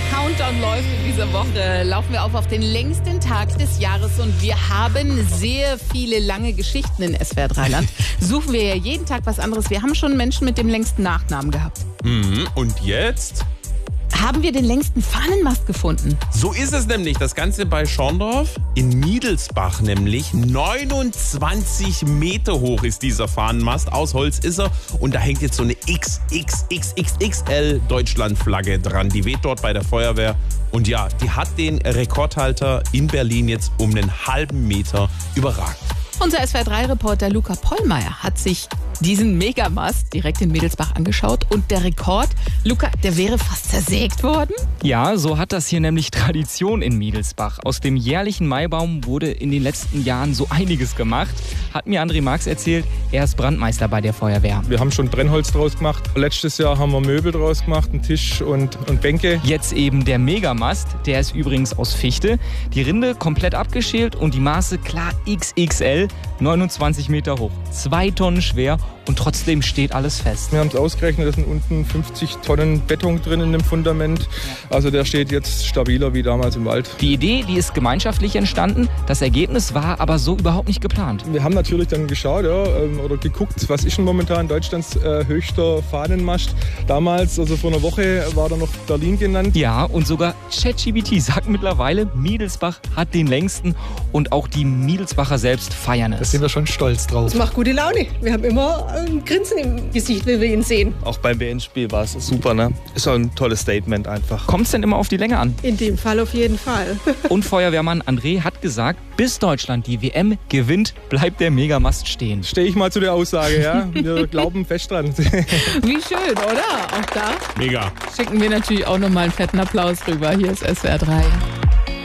Countdown läuft in dieser Woche. Laufen wir auf den längsten Tag des Jahres und wir haben sehr viele lange Geschichten in SWR 3 Land. Suchen wir ja jeden Tag was anderes. Wir haben schon Menschen mit dem längsten Nachnamen gehabt. Und jetzt? Haben wir den längsten Fahnenmast gefunden? So ist es nämlich. Das Ganze bei Schorndorf in Miedelsbach nämlich. 29 Meter hoch ist dieser Fahnenmast. Aus Holz ist er. Und da hängt jetzt so eine XXXXXL Deutschlandflagge dran. Die weht dort bei der Feuerwehr. Und ja, die hat den Rekordhalter in Berlin jetzt um einen halben Meter überragt. Unser SWR 3-Reporter Luca Pollmeier hat sich diesen Megamast direkt in Miedelsbach angeschaut. Und der Rekord, Luca, der wäre fast zersägt worden? Ja, so hat das hier nämlich Tradition in Miedelsbach. Aus dem jährlichen Maibaum wurde in den letzten Jahren so einiges gemacht. Hat mir André Marx erzählt, er ist Brandmeister bei der Feuerwehr. Wir haben schon Brennholz draus gemacht. Letztes Jahr haben wir Möbel draus gemacht, einen Tisch und Bänke. Jetzt eben der Megamast, der ist übrigens aus Fichte. Die Rinde komplett abgeschält und die Maße klar XXL, 29 Meter hoch, 2 Tonnen schwer und trotzdem steht alles fest. Wir haben es ausgerechnet, da sind unten 50 Tonnen Beton drin in dem Fundament. Also der steht jetzt stabiler wie damals im Wald. Die Idee, die ist gemeinschaftlich entstanden. Das Ergebnis war aber so überhaupt nicht geplant. Wir haben natürlich dann geschaut oder geguckt, was ist denn momentan Deutschlands höchster Fahnenmast. Damals, also vor einer Woche, war da noch Berlin genannt. Ja, und sogar ChatGPT sagt mittlerweile, Miedelsbach hat den längsten und auch die Miedelsbacher selbst feiern es. Da sind wir schon stolz drauf. Das macht gute Laune. Wir haben immer ein Grinsen im Gesicht, wenn wir ihn sehen. Auch beim WM-Spiel war es super, ne? Ist auch ein tolles Statement einfach. Kommt es denn immer auf die Länge an? In dem Fall auf jeden Fall. Und Feuerwehrmann André hat gesagt, bis Deutschland die WM gewinnt, bleibt der Megamast stehen. Stehe ich mal zu der Aussage, ja? Wir glauben fest dran. Wie schön, oder? Auch da Mega. schicken wir natürlich auch nochmal einen fetten Applaus rüber. Hier ist SWR 3.